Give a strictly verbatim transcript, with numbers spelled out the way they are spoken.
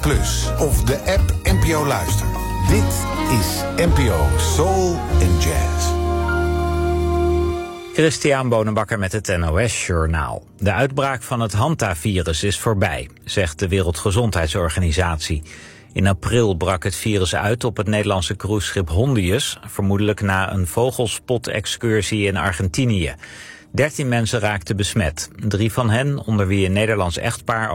Plus of de app N P O Luister. Dit is N P O Soul and Jazz. Christian Bonenbakker met het N O S-journaal. De uitbraak van het Hanta-virus is voorbij, zegt de Wereldgezondheidsorganisatie. In april brak het virus uit op het Nederlandse cruiseschip Hondius, vermoedelijk na een vogelspot-excursie in Argentinië. Dertien mensen raakten besmet. Drie van hen, onder wie een Nederlands echtpaar,